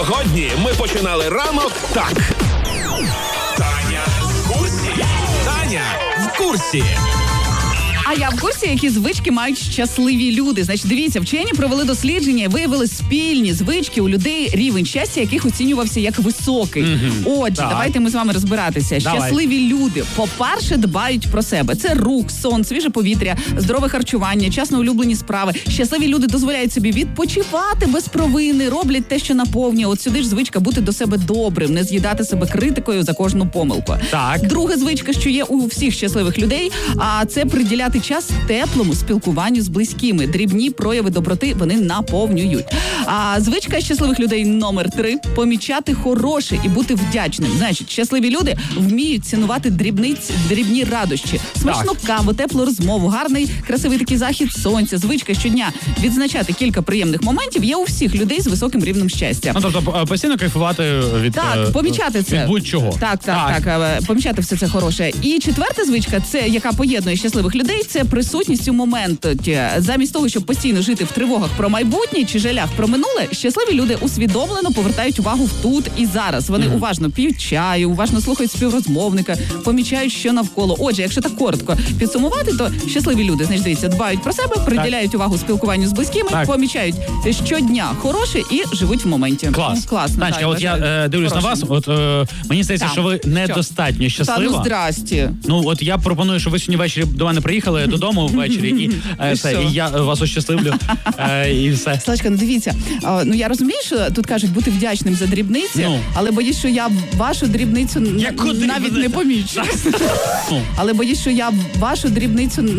Сьогодні ми починали ранок так. Таня в курсі. Таня в курсі. А я в курсі, які звички мають щасливі люди. Значить, дивіться, вчені провели дослідження і виявили спільні звички у людей, рівень щастя яких оцінювався як високий. Отже, давайте ми з вами розбиратися. Щасливі люди, по-перше, дбають про себе. Це рух, сон, свіже повітря, здорове харчування, час на улюблені справи. Щасливі люди дозволяють собі відпочивати без провини, роблять те, що наповнює. От сюди ж звичка бути до себе добрим, не з'їдати себе критикою за кожну помилку. Так. Друга звичка, що є у всіх щасливих людей, а це приділяти час теплому спілкуванню з близькими. Дрібні прояви доброти вони наповнюють. А звичка щасливих людей номер 3 – помічати хороше і бути вдячним. Значить, щасливі люди вміють цінувати дрібні радощі. Смачну каву, теплу розмову, гарний, красивий такий захід сонця. Звичка щодня відзначати кілька приємних моментів є у всіх людей з високим рівнем щастя. Ну, тобто постійно кайфувати від помічати це. від будь-чого. Так. Помічати все це хороше. І четверта звичка, це яка поєднує щасливих людей, це присутність у моменті. Замість того, щоб постійно жити в тривогах про майбутнє чи жалях про минуле, щасливі люди усвідомлено повертають увагу в тут і зараз. Вони уважно п'ють чаю, уважно слухають співрозмовника, помічають, що навколо. Отже, якщо так коротко підсумувати, то щасливі люди, значить, дивіться, дбають про себе, приділяють увагу спілкуванню з близькими, помічають щодня хороше і живуть в моменті. Клас. Класно. Танечка, от я дивлюсь на вас, мені здається, що ви недостатньо щаслива. Та ну здрасті. Ну, от я пропоную, щоб ви сьогодні ввечері до мене приїхали додому ввечері, і я вас ощасливлю, і все. Славочка, ну дивіться, я розумію, що тут кажуть бути вдячним за дрібниці, але боюсь, що я вашу дрібницю навіть не помічу. Але боюсь, що я вашу дрібницю